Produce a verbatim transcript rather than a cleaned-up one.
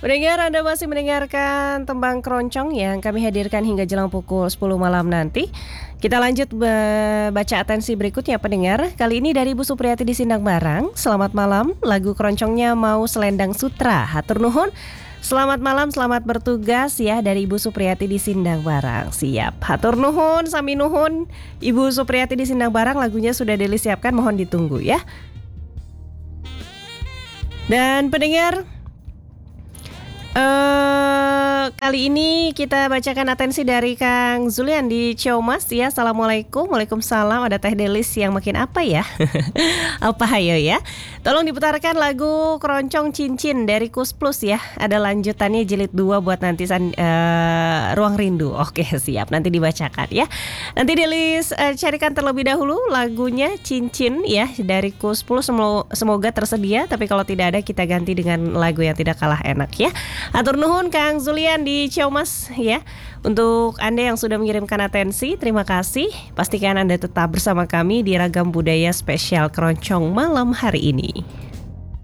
Pendengar, Anda masih mendengarkan Tembang Keroncong yang kami hadirkan hingga jelang pukul sepuluh malam nanti. Kita lanjut be- baca atensi berikutnya pendengar. Kali ini dari Ibu Supriyati di Sindang Barang. Selamat malam, lagu keroncongnya mau Selendang Sutra. Hatur nuhun. Selamat malam, selamat bertugas ya dari Ibu Supriyati di Sindang Barang. Siap. Hatur nuhun, sami nuhun. Ibu Supriyati di Sindang Barang, lagunya sudah disiapkan, mohon ditunggu ya. Dan pendengar, Uh, kali ini kita bacakan atensi dari Kang Zulian di Ciamas ya. Assalamualaikum, waalaikumsalam. Ada Teh Delis yang makin apa ya? Apa hayo ya? Tolong diputarkan lagu Keroncong Cincin dari Kus Plus ya. Ada lanjutannya jilid dua buat nanti uh, Ruang Rindu. Oke, siap, nanti dibacakan ya. Nanti Delis uh, carikan terlebih dahulu lagunya Cincin ya dari Kus Plus. Semoga tersedia, tapi kalau tidak ada kita ganti dengan lagu yang tidak kalah enak ya. Atur nuhun Kang Zulian di Ciamas ya. Untuk Anda yang sudah mengirimkan atensi, terima kasih. Pastikan Anda tetap bersama kami di Ragam Budaya Spesial Keroncong malam hari ini.